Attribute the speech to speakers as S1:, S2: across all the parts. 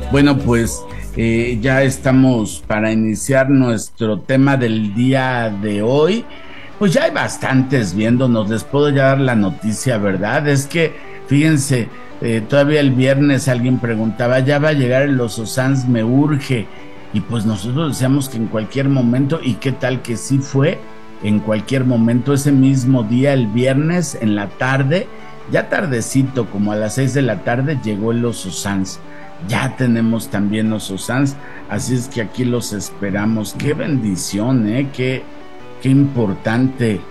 S1: Bueno, pues ya estamos para iniciar nuestro tema del día de hoy. Pues ya hay bastantes viéndonos, les puedo ya dar la noticia, ¿verdad? Es que, fíjense, todavía el viernes alguien preguntaba, ya va a llegar el Oso Sans, me urge. Y pues nosotros decíamos que en cualquier momento, y qué tal que sí fue, en cualquier momento, ese mismo día, el viernes, en la tarde, ya tardecito, como a las 6 de la tarde, llegó el Oso Sans. Ya tenemos también Oso Sans, así es que aquí los esperamos. Qué bendición, qué importante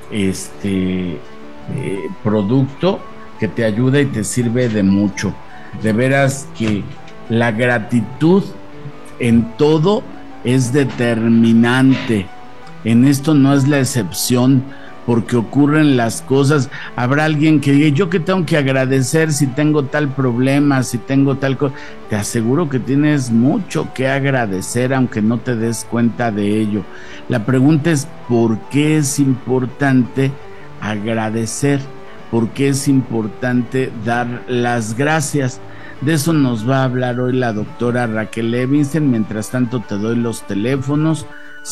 S1: producto que te ayuda y te sirve de mucho. De veras que la gratitud en todo es determinante. En esto no es la excepción, porque ocurren las cosas. Habrá alguien que diga, ¿yo qué tengo que agradecer si tengo tal problema, si tengo tal cosa? Te aseguro que tienes mucho que agradecer, aunque no te des cuenta de ello. La pregunta es, ¿por qué es importante agradecer? ¿Por qué es importante dar las gracias? De eso nos va a hablar hoy la doctora Raquel Levinson. Mientras tanto, te doy los teléfonos: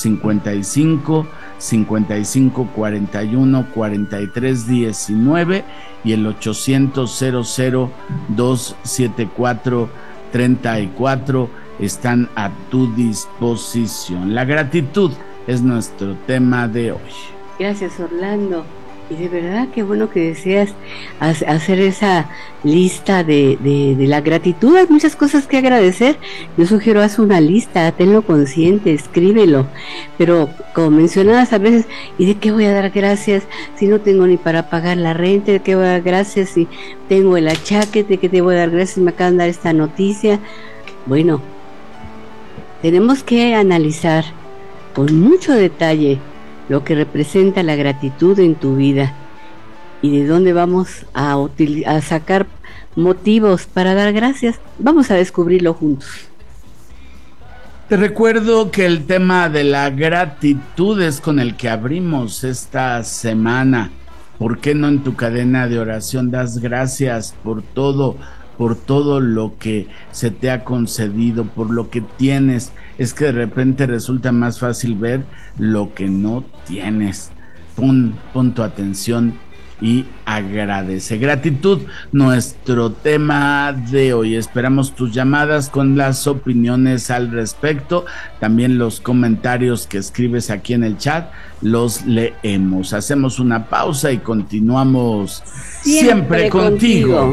S1: 55 41 43 19 y el 800 00 274 34 están a tu disposición. La gratitud es nuestro tema de hoy.
S2: Gracias, Orlando. Y de verdad qué bueno que deseas hacer esa lista de la gratitud. Hay muchas cosas que agradecer. Yo sugiero, haz una lista, tenlo consciente, escríbelo. Pero como mencionabas a veces, ¿y de qué voy a dar gracias si no tengo ni para pagar la renta? ¿De qué voy a dar gracias si tengo el achaque? ¿De qué te voy a dar gracias si me acaban de dar esta noticia? Bueno, tenemos que analizar con mucho detalle lo que representa la gratitud en tu vida y de dónde vamos a sacar motivos para dar gracias. Vamos a descubrirlo juntos.
S1: Te recuerdo que el tema de la gratitud es con el que abrimos esta semana. ¿Por qué no en tu cadena de oración das gracias por todo lo que se te ha concedido, por lo que tienes? Es que de repente resulta más fácil ver lo que no tienes. Pon tu atención y agradece. Gratitud, nuestro tema de hoy. Esperamos tus llamadas con las opiniones al respecto. También los comentarios que escribes aquí en el chat los leemos. Hacemos una pausa y continuamos siempre contigo.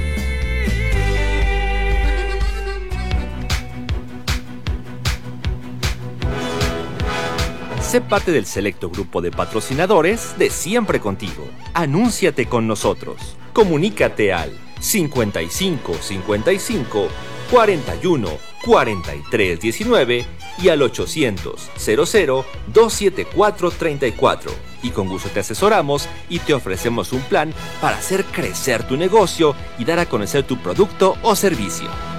S3: Sé parte del selecto grupo de patrocinadores de Siempre Contigo. Anúnciate con nosotros. Comunícate al 55 55 41 43 19 y al 800 00 274 34. Y con gusto te asesoramos y te ofrecemos un plan para hacer crecer tu negocio y dar a conocer tu producto o servicio.